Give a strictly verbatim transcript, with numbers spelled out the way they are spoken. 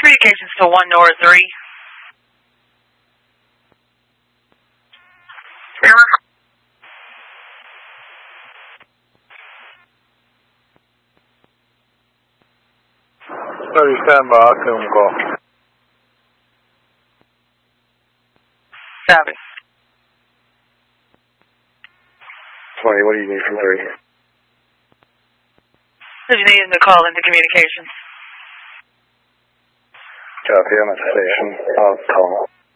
Communications to one Nora three. thirty, stand by, I'll come call. Copy. twenty, what do you need from three? Did you need him to call into communications? Copy, I'm at the station. I'll call.